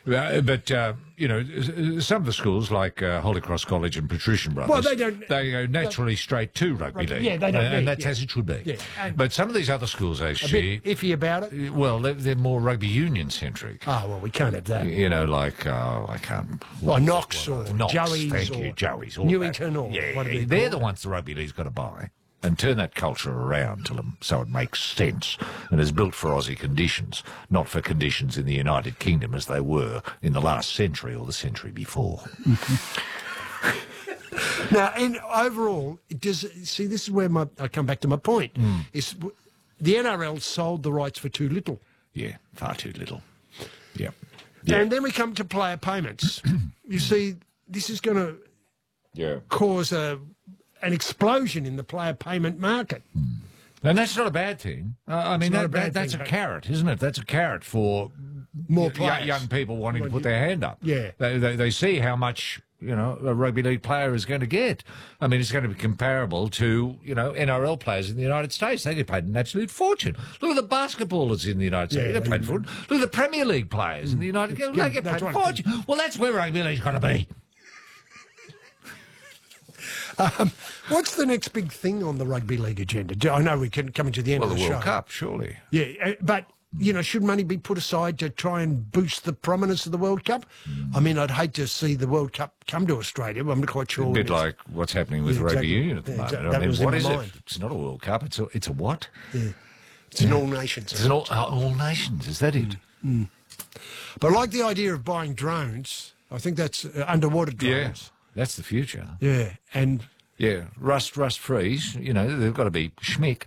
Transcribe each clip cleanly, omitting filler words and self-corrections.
But you know, some of the schools like Holy Cross College and Patrician Brothers, they go naturally straight to rugby league. Yeah, they don't. And that's as it should be. Yeah. But some of these other schools actually A bit iffy about it. Well, they're more rugby union centric. Oh well, we can't have that. You know, like I can't. Like Knox or Knox, Joey's thank or you, Joey's, all Newington that. or yeah, what are they they're called? the ones the rugby league's got to buy and turn that culture around to them so it makes sense and is built for Aussie conditions, not for conditions in the United Kingdom as they were in the last century or the century before. Now, and overall, this is where I come back to my point. Is the NRL sold the rights for too little. Yeah, far too little. Yeah. And then we come to player payments. You see, this is going to cause an explosion in the player payment market. And that's not a bad thing. I mean, that's a carrot, isn't it? That's a carrot for more players. Young people wanting to put their hand up. Yeah. They see how much, you know, a rugby league player is going to get. I mean, it's going to be comparable to, you know, NRL players in the United States. They get paid an absolute fortune. Look at the basketballers in the United States. They're paid for it. Look at the Premier League players in the United States. They get paid a fortune. Well, that's where rugby league's going to be. What's the next big thing on the rugby league agenda? I know we can come into the end of the show. Well, the World Cup, surely. Yeah, but, you know, should money be put aside to try and boost the prominence of the World Cup? I mean, I'd hate to see the World Cup come to Australia, but I'm not quite sure. A bit like what's happening with rugby union at the moment. That I mean, was what in is my it? mind. It's not a World Cup. It's a what? Yeah. It's an all nations. It's an all nations. Is that it? But I like the idea of buying drones. I think that's underwater drones. Yeah, that's the future. Yeah, and... Yeah, rust freeze. You know, they've got to be schmick.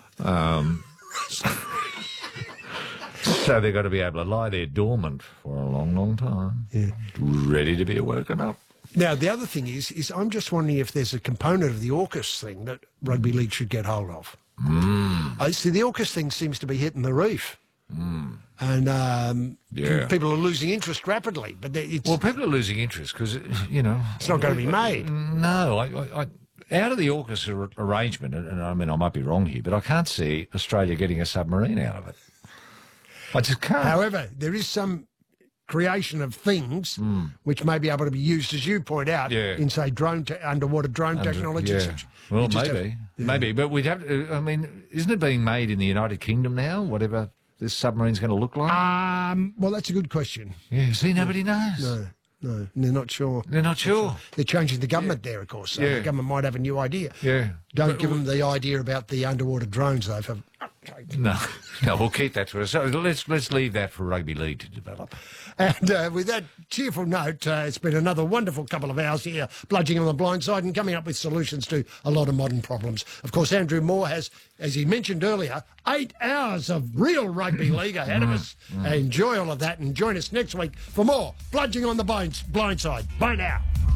So they've got to be able to lie there dormant for a long, long time. Yeah. Ready to be woken up. Now, the other thing is I'm just wondering if there's a component of the AUKUS thing that rugby league should get hold of. I see the AUKUS thing seems to be hitting the reef. And people are losing interest rapidly. But well, people are losing interest because, you know... It's not going to be made. No, out of the AUKUS arrangement, and I mean, I might be wrong here, but I can't see Australia getting a submarine out of it. I just can't. However, there is some creation of things which may be able to be used, as you point out, in, say, underwater drone technology. Yeah. Well, maybe. But we'd have to, I mean, isn't it being made in the United Kingdom now, whatever this submarine's going to look like? Well, that's a good question. Yeah, see, nobody knows. No, they're not sure. They're not sure. They're changing the government there, of course. So the government might have a new idea. Yeah. Don't give them the idea about the underwater drones, though. No, we'll keep that to us. So let's leave that for rugby league to develop. And with that cheerful note, it's been another wonderful couple of hours here, bludging on the blind side and coming up with solutions to a lot of modern problems. Of course, Andrew Moore has, as he mentioned earlier, 8 hours of real rugby league ahead of us. Enjoy all of that and join us next week for more bludging on the blind side. Bye now.